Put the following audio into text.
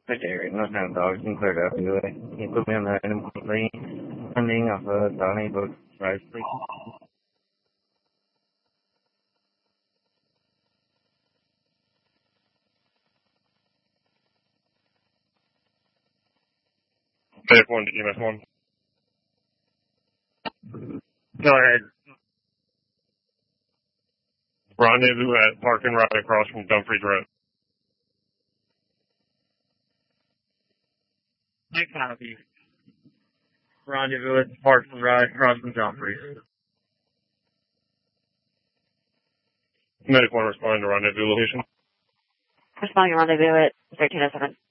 Vegetarian, not have dogs and cleared up anyway. You put me on the item quickly. Funding off of Donnie Book Price, please. F1 to EMS 1. Go ahead. Rendezvous at parking right across from Dumfries Road. I copy. Rendezvous at parking right across from Dumfries. Medic 1 responding to rendezvous location. Responding to rendezvous at 1307.